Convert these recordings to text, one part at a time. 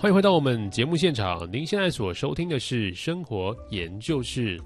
欢迎回到我们节目现场，您现在所收听的是生活研究室。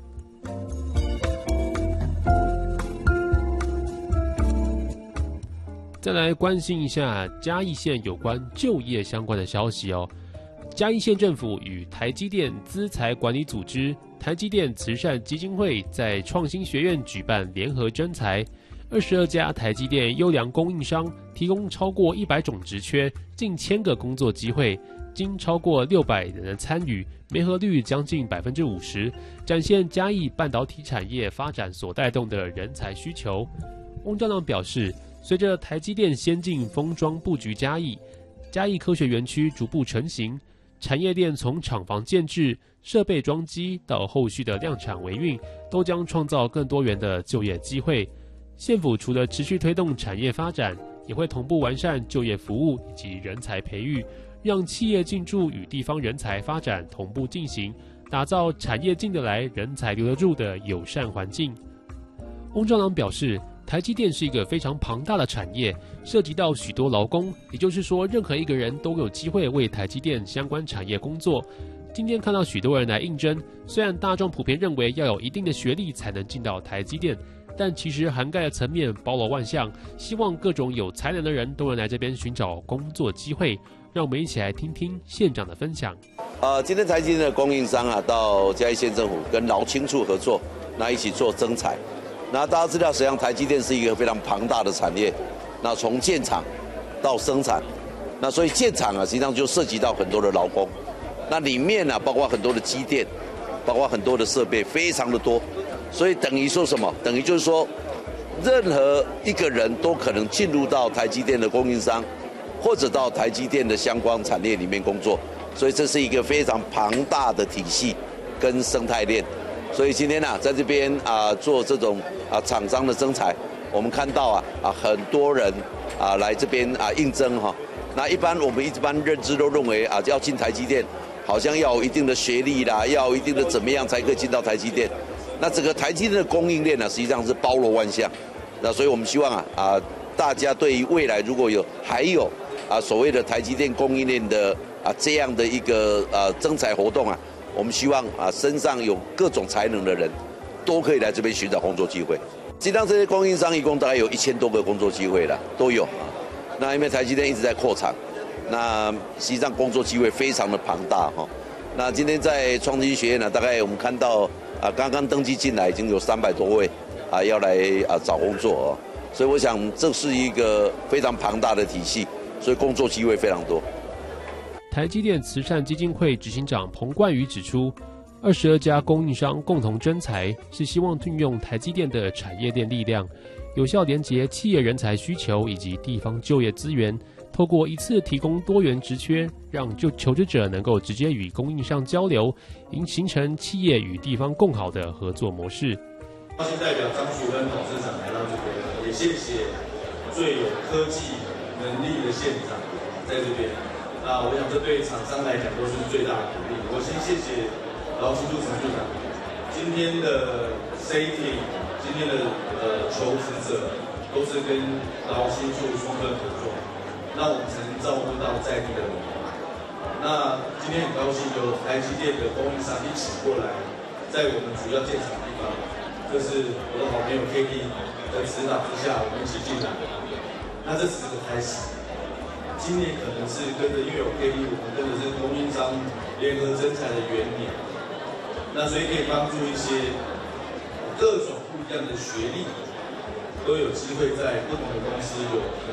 再来关心一下嘉义县有关就业相关的消息哦。嘉义县政府与台积电资财管理组织、台积电慈善基金会在创新学院举办联合征才，22家台积电优良供应商提供超过100种职缺，近1000个工作机会，经超过600人的参与，媒合率将近50%，展现嘉义半导体产业发展所带动的人才需求。翁章朗表示，随着台积电先进封装布局嘉义科学园区逐步成型，产业链从厂房建制、设备装机到后续的量产维运，都将创造更多元的就业机会。县府除了持续推动产业发展，也会同步完善就业服务以及人才培育，让企业进驻与地方人才发展同步进行，打造产业进得来、人才留得住的友善环境。翁章朗表示，台积电是一个非常庞大的产业，涉及到许多劳工，也就是说，任何一个人都有机会为台积电相关产业工作。今天看到许多人来应征，虽然大众普遍认为要有一定的学历才能进到台积电，但其实涵盖的层面包罗万象，希望各种有才能的人都能来这边寻找工作机会。让我们一起来听听县长的分享。 今天台积电的供应商到嘉义县政府跟劳青处合作，一起做征才。那大家知道，实际上台积电是一个非常庞大的产业，那从建厂到生产，那所以建厂实际上就涉及到很多的劳工，那里面包括很多的机电，包括很多的设备，非常的多，所以等于说什么？等于就是说，任何一个人都可能进入到台积电的供应商，或者到台积电的相关产业里面工作，所以这是一个非常庞大的体系跟生态链。所以今天在这边做这种厂商的征才，我们看到很多人来这边应征哈。那我们一般认知都认为要进台积电，好像要有一定的学历啦，要有一定的怎么样才可以进到台积电。那整个台积电的供应链实际上是包罗万象。那所以我们希望大家对于未来如果还有所谓的台积电供应链的这样的一个征才活动我们希望身上有各种才能的人，都可以来这边寻找工作机会。实际上这些供应商一共大概有1000多个工作机会了，都有那因为台积电一直在扩厂，那实际上工作机会非常的庞大那今天在创新学院大概我们看到刚刚登记进来已经有300多位要来找工作所以我想这是一个非常庞大的体系，所以工作机会非常多。 台积电慈善基金会执行长彭冠宇指出，22家供应商共同征才，是希望运用台积电的产业链力量，有效连结企业人才需求以及地方就业资源，透过一次提供多元职缺，让求职者能够直接与供应商交流，形成企业与地方共好的合作模式。 高兴代表张淑芬董事长来到这边，也谢谢最有科技能力的县长在这边。那我想这对厂商来讲都是最大的鼓励。我先谢谢劳青处陈处长，今天的 CT， 今天的求职者都是跟劳青处充分合作，那我们才能照顾到在地的人。那今天很高兴有台积电的供应商一起过来，在我们主要建厂的地方，这是我的好朋友 KD 的指导之下，我们一起进来。那这只是个开始。今年可能是跟着，因为有 KD， 我们跟着是供应商联合征才的元年，那所以可以帮助一些各种不一样的学历，都有机会在不同的公司有